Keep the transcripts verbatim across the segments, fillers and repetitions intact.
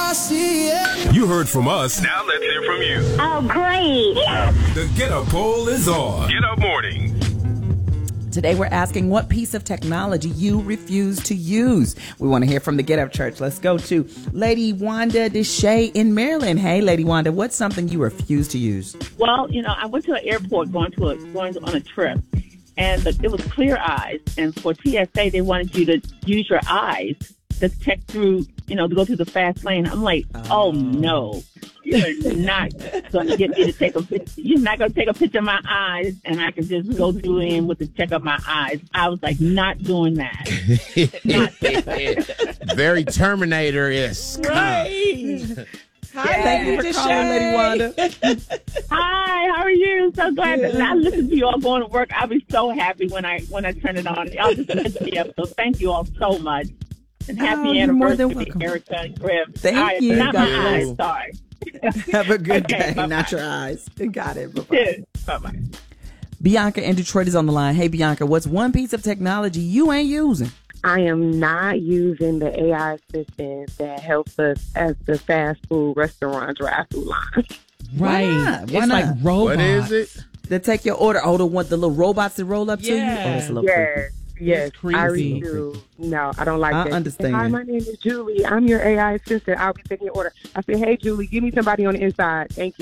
I see it. You heard from us. Now let's hear from you. Oh, great. The Get Up poll is on. Get Up Morning. Today we're asking what piece of technology you refuse to use. We want to hear from the Get Up Church. Let's go to Lady Wanda Deshay in Maryland. Hey, Lady Wanda, what's something you refuse to use? Well, you know, I went to an airport going to a going on a trip, and the, it was Clear Eyes. And for T S A, they wanted you to use your eyes to check through, you know, to go through the fast lane. I'm like, oh, no. You're not going to get me to take a picture. You're not going to take a picture of my eyes, and I can just go through in with the check of my eyes. I was like, not doing that. Not doing that. Very Terminator-esque. Right. Hi, thank you for calling, Lady Wanda. Hi, how are you? So glad that I listen to you all going to work. I'll be so happy when I when I turn it on. Y'all just listen me up. So thank you all so much. And happy oh, anniversary, Erica and Griff. Thank right, you. Not God my bless. eyes, sorry. Have a good okay, day, bye-bye. not your eyes. Got it. Bye-bye. Bye-bye. Bianca in Detroit is on the line. Hey, Bianca, what's one piece of technology you ain't using? I am not using the A I assistant that helps us at the fast food restaurant drive-through line. Why Right. not? Why it's not? like robots. What is it? They take your order. Oh, the one, the little robots that roll up to you? Oh, Yeah. that's a little Yes, creepy. yes, It's creepy. I really do. No, I don't like I that. understand. Hi, my name is Julie. I'm your A I assistant. I'll be taking your order. I said, hey, Julie, give me somebody on the inside. Thank you.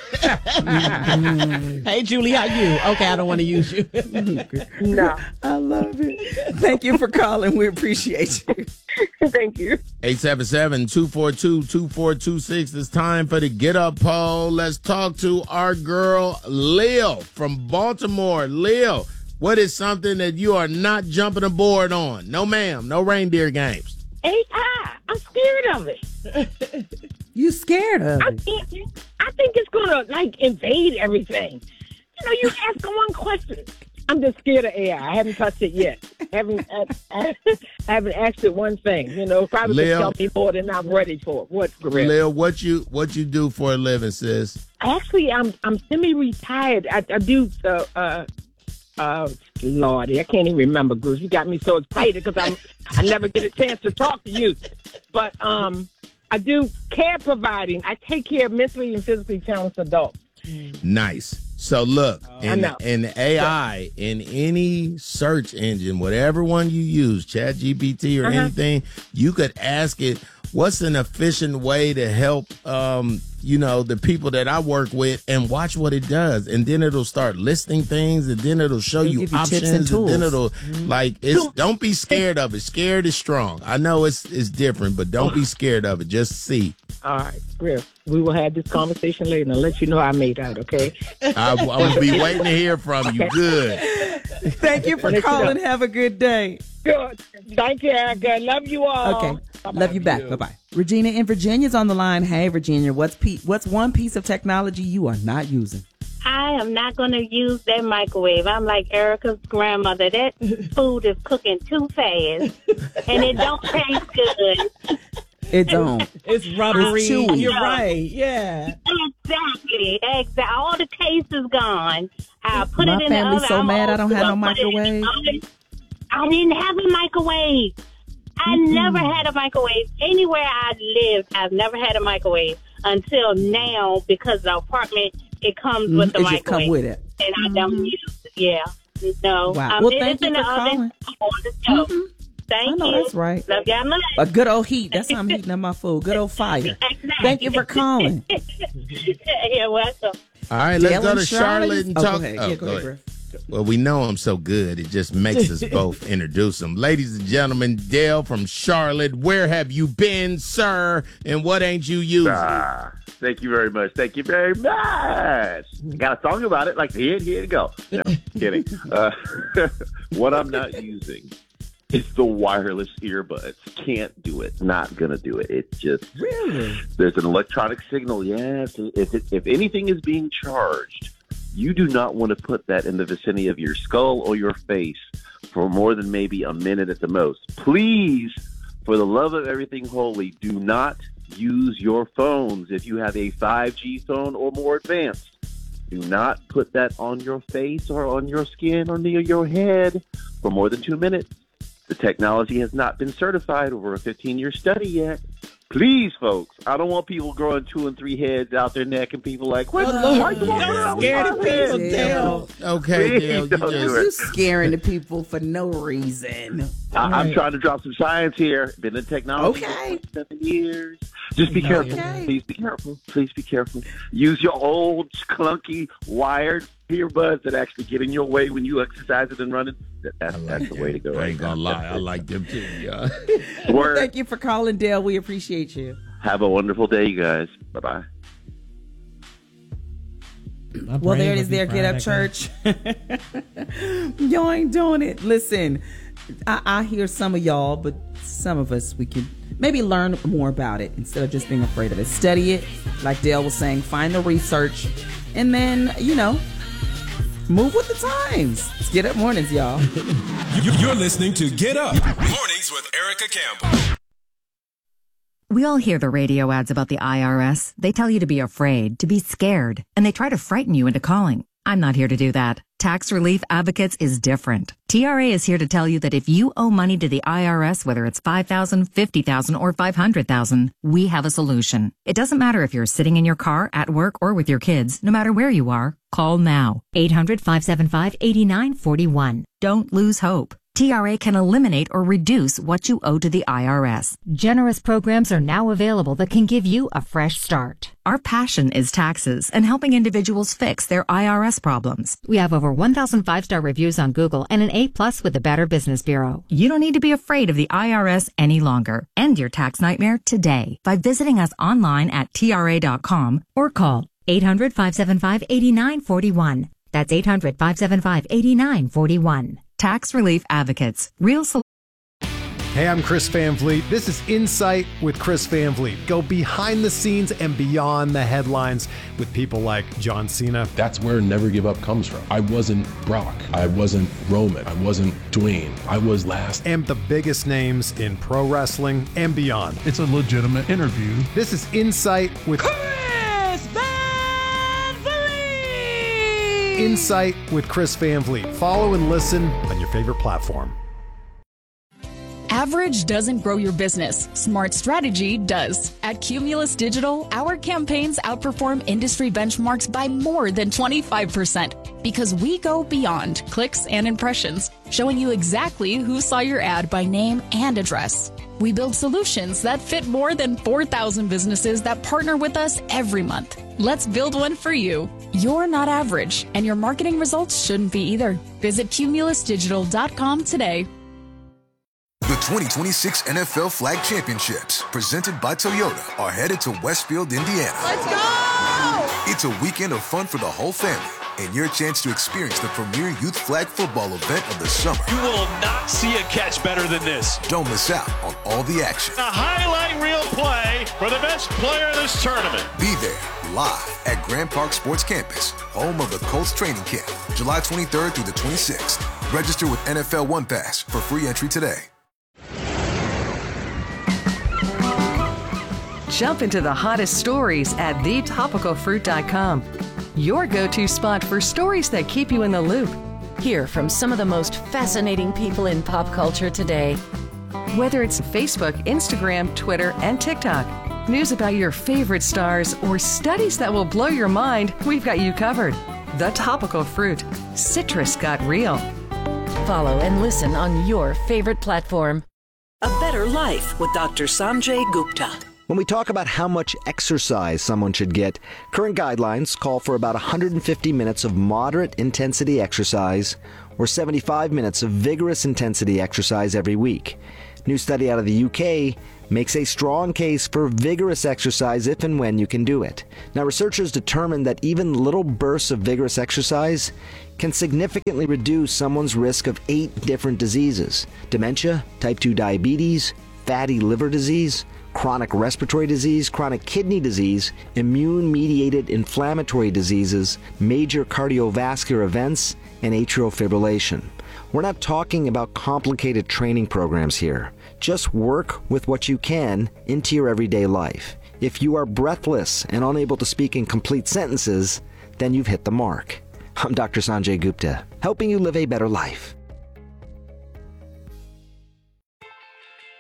Hey, Julie, how you? Okay, I don't want to use you. No, I love it. Thank you for calling. We appreciate you. thank you. eight seven seven, two four two, two four two six. It's time for the Get Up poll. Let's talk to our girl, Lil from Baltimore. Lil, what is something that you are not jumping aboard on? No, ma'am. No reindeer games. A I, I'm scared of it. You scared of I it? think, I think it's going to, like, invade everything. You know, you ask one question. I'm just scared of A I. I haven't touched it yet. I haven't, I, I haven't asked it one thing. You know, probably Lil, tell me more than I'm ready for. What, Griff? Lil, what you what you do for a living, sis? Actually, I'm I'm semi-retired. I, I do, uh, uh, uh, Lordy, I can't even remember, Bruce. You got me so excited because I'm I never get a chance to talk to you. But um, I do care providing. I take care of mentally and physically challenged adults. Nice. So look, I in, know. in A I, in any search engine, whatever one you use, Chat G P T or Uh-huh. anything, you could ask it, what's an efficient way to help, um, you know, the people that I work with, and watch what it does. And then it'll start listing things, and then it'll show It'll you give you options, tips and tools. then it'll, like, it's, don't be scared of it. Scared is strong. I know it's, it's different, but don't be scared of it. Just see. All right, Griff. We will have this conversation later and I'll let you know how I made out, okay? I, I will be waiting to hear from you. Good. Thank you for Let you calling. know. Have a good day. Good. Thank you, Erica. Love you all. Okay. Bye-bye. Love you back. Bye-bye. Regina in Virginia's on the line. Hey, Virginia, what's pe- what's one piece of technology you are not using? I am not going to use that microwave. I'm like Erica's grandmother. That food is cooking too fast, and it don't taste good. It don't. It's rubbery. It's chewy. You're right. Yeah. Exactly. Exactly. All the taste is gone. I put My it in the family's oven. so I'm mad I don't old have no school. I put it in the microwave. oven. I didn't have a microwave. I Mm-mm. never had a microwave. Anywhere I lived, I've never had a microwave until now because the apartment, it comes Mhm. with the It microwave. just come with it. And I don't use it. Yeah. No. Wow. Um, Well, it thank is you in the for oven. calling. I'm on the stove. Mhm. Thank I know you. that's right. Love y'all much. A good old heat. That's how I'm heating up my food. Good old fire. Thank you for calling. You're welcome. All right, let's Dale go and to Charlotte Charlotte is- and oh, talk. Go ahead. oh, Yeah, go go ahead, ahead. Griff. Well, we know him so good. It just makes us both introduce him. Ladies and gentlemen, Dale from Charlotte. Where have you been, sir? And what ain't you using? Ah, thank you very much. Thank you very much. I got a song about it. Like, here, here to go. No, kidding. Uh, what I'm not using is the wireless earbuds. Can't do it. Not gonna do it. It's just Really? there's an electronic signal. Yes. If it, if anything is being charged, you do not want to put that in the vicinity of your skull or your face for more than maybe a minute at the most. Please, for the love of everything holy, do not use your phones. If you have a five G phone or more advanced, do not put that on your face or on your skin or near your head for more than two minutes. The technology has not been certified over a fifteen-year study yet, Please, folks. I don't want people growing two and three heads out their neck and people like, what? Oh, Why you walking around with scared my of people, head? Dale. Okay, Please Dale, you don't do just it. You scaring the people for no reason. I, I'm trying to drop some science here. Been in technology Okay. for seven years. Just be careful. Okay. Please be careful. Please be careful. Use your old, clunky, wired earbuds that actually get in your way when you exercising and running. That, that's, that's the way to go. I right ain't gonna now. lie, I like them too. Yeah. Word. Thank you for calling, Dale. We appreciate you. Have a wonderful day, you guys. Bye-bye. Well, there it is there, Get Up Church. Y'all ain't doing it. Listen, I, I hear some of y'all, but some of us, we can maybe learn more about it instead of just being afraid of it. Study it, like Dale was saying, find the research, and then, you know, move with the times. It's Get Up Mornings, y'all. You're listening to Get Up Mornings with Erica Campbell. We all hear the radio ads about the I R S. They tell you to be afraid, to be scared, and they try to frighten you into calling. I'm not here to do that. Tax Relief Advocates is different. T R A is here to tell you that if you owe money to the I R S, whether it's five thousand dollars, fifty thousand dollars, or five hundred thousand dollars, we have a solution. It doesn't matter if you're sitting in your car, at work, or with your kids. No matter where you are, call now. eight hundred, five seven five, eight nine four one. Don't lose hope. T R A can eliminate or reduce what you owe to the I R S. Generous programs are now available that can give you a fresh start. Our passion is taxes and helping individuals fix their I R S problems. We have over one thousand five-star reviews on Google and an A plus with the Better Business Bureau. You don't need to be afraid of the I R S any longer. End your tax nightmare today by visiting us online at T R A dot com or call eight hundred, five seven five, eight nine four one. That's eight hundred, five seven five, eight nine four one. Tax Relief Advocates. Real solutions. Hey, I'm Chris Van Vliet. This is Insight with Chris Van Vliet. Go behind the scenes and beyond the headlines with people like John Cena. That's where Never Give Up comes from. I wasn't Brock. I wasn't Roman. I wasn't Dwayne. I was last. And the biggest names in pro wrestling and beyond. It's a legitimate interview. This is Insight with Chris Van Vliet. Insight with Chris Van Vliet. Follow and listen on your favorite platform. Average doesn't grow your business. Smart strategy does. At Cumulus Digital, our campaigns outperform industry benchmarks by more than twenty-five percent because we go beyond clicks and impressions, showing you exactly who saw your ad by name and address. We build solutions that fit more than four thousand businesses that partner with us every month. Let's build one for you. You're not average, and your marketing results shouldn't be either. Visit cumulus digital dot com today. The twenty twenty-six N F L Flag Championships, presented by Toyota, are headed to Westfield, Indiana. Let's go! It's a weekend of fun for the whole family and your chance to experience the premier youth flag football event of the summer. You will not see a catch better than this. Don't miss out on all the action. A highlight reel play for the best player in this tournament. Be there live at Grand Park Sports Campus, home of the Colts training camp, July twenty-third through the twenty-sixth. Register with N F L One Pass for free entry today. Jump into the hottest stories at the topical fruit dot com. Your go-to spot for stories that keep you in the loop. Hear from some of the most fascinating people in pop culture today. Whether it's Facebook, Instagram, Twitter, and TikTok, news about your favorite stars, or studies that will blow your mind, we've got you covered. The Topical Fruit. Citrus got real. Follow and listen on your favorite platform. A Better Life with Doctor Sanjay Gupta. When we talk about how much exercise someone should get, current guidelines call for about one hundred fifty minutes of moderate intensity exercise or seventy-five minutes of vigorous intensity exercise every week. New study out of the U K makes a strong case for vigorous exercise if and when you can do it. Now, researchers determined that even little bursts of vigorous exercise can significantly reduce someone's risk of eight different diseases: dementia, type two diabetes, fatty liver disease, chronic respiratory disease, chronic kidney disease, immune-mediated inflammatory diseases, major cardiovascular events, and atrial fibrillation. We're not talking about complicated training programs here. Just work with what you can into your everyday life. If you are breathless and unable to speak in complete sentences, then you've hit the mark. I'm Doctor Sanjay Gupta, helping you live a better life.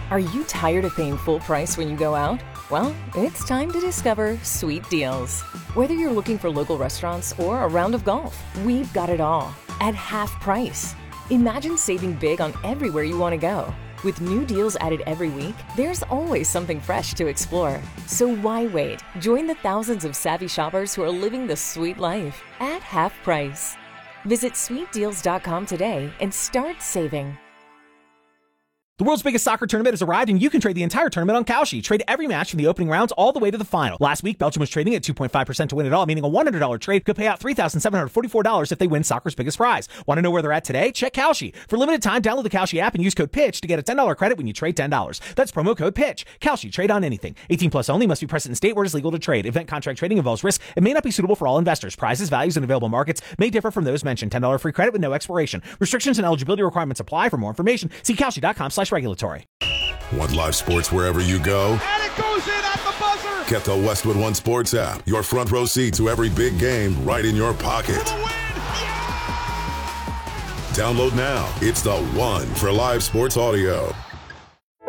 Are you tired of paying full price when you go out? Well, it's time to discover Sweet Deals. Whether you're looking for local restaurants or a round of golf, we've got it all at half price. Imagine saving big on everywhere you want to go. With new deals added every week, there's always something fresh to explore. So why wait? Join the thousands of savvy shoppers who are living the sweet life at half price. Visit sweet deals dot com today and start saving. The world's biggest soccer tournament has arrived, and you can trade the entire tournament on Kalshi. Trade every match from the opening rounds all the way to the final. Last week, Belgium was trading at two point five percent to win it all, meaning a one hundred dollars trade could pay out three thousand seven hundred forty-four dollars if they win soccer's biggest prize. Want to know where they're at today? Check Kalshi. For limited time, download the Kalshi app and use code PITCH to get a ten dollars credit when you trade ten dollars. That's promo code PITCH. Kalshi. Trade on anything. eighteen plus only. Must be present in state where it is legal to trade. Event contract trading involves risk and may not be suitable for all investors. Prizes, values, and available markets may differ from those mentioned. ten dollars free credit with no expiration. Restrictions and eligibility requirements apply. For more information, see Kalshi dot com slash regulatory. Want live sports wherever you go? And it goes in at the buzzer. Get the Westwood One Sports app. Your front row seat to every big game right in your pocket. Yeah! Download now. It's the one for live sports audio.